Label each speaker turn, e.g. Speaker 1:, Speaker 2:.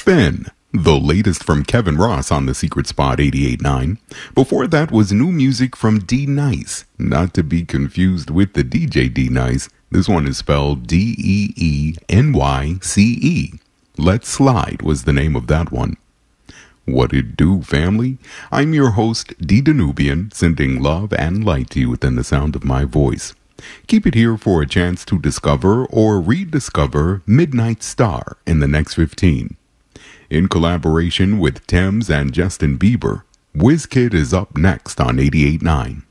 Speaker 1: Spin, the latest from Kevin Ross on the Secret Spot 88.9. Before that was new music from D-Nice, not to be confused with the DJ D-Nice. This one is spelled D-E-E-N-Y-C-E. Let's Slide was the name of that one. What it do, family? I'm your host, D Danubian, sending love and light to you within the sound of my voice. Keep it here for a chance to discover or rediscover Midnight Star in the next 15. In collaboration with Thames and Justin Bieber, WizKid is up next on 88.9.